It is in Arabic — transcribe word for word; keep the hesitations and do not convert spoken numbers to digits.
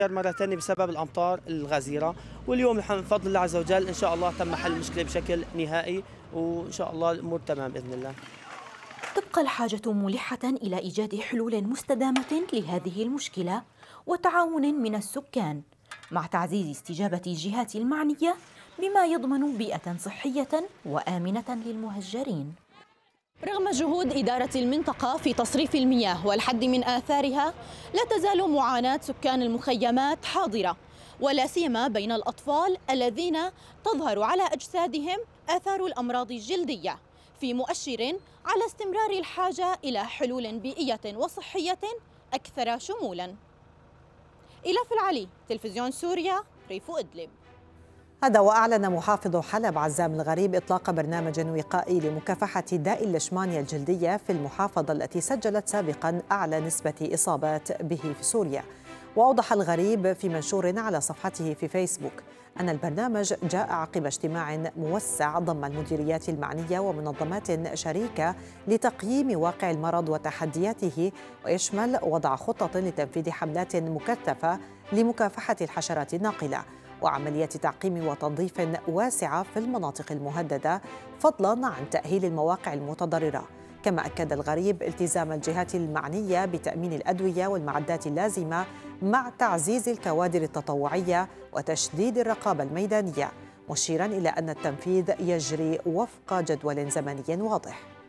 مرة ثانية بسبب الأمطار الغزيرة، واليوم الحمد بفضل الله عز وجل إن شاء الله تم حل المشكلة بشكل نهائي، وإن شاء الله الأمور تمام بإذن الله. تبقى الحاجة ملحة إلى إيجاد حلول مستدامة لهذه المشكلة وتعاون من السكان مع تعزيز استجابة الجهات المعنية بما يضمن بيئة صحية وآمنة للمهجرين. رغم جهود إدارة المنطقة في تصريف المياه والحد من آثارها، لا تزال معاناة سكان المخيمات حاضرة، ولا سيما بين الأطفال الذين تظهر على أجسادهم آثار الأمراض الجلدية، في مؤشر على استمرار الحاجة إلى حلول بيئية وصحية أكثر شمولاً. إلاف العلي، تلفزيون سوريا، ريف إدلب. هذا وأعلن محافظ حلب عزام الغريب إطلاق برنامج وقائي لمكافحة داء الليشمانيا الجلدية في المحافظة التي سجلت سابقاً أعلى نسبة إصابات به في سوريا. وأوضح الغريب في منشور على صفحته في فيسبوك أن البرنامج جاء عقب اجتماع موسع ضم المديريات المعنية ومنظمات شريكة لتقييم واقع المرض وتحدياته، ويشمل وضع خطط لتنفيذ حملات مكثفة لمكافحة الحشرات الناقلة وعملية تعقيم وتنظيف واسعة في المناطق المهددة، فضلاً عن تأهيل المواقع المتضررة. كما أكد الغريب التزام الجهات المعنية بتأمين الأدوية والمعدات اللازمة مع تعزيز الكوادر التطوعية وتشديد الرقابة الميدانية، مشيراً إلى أن التنفيذ يجري وفق جدول زمني واضح.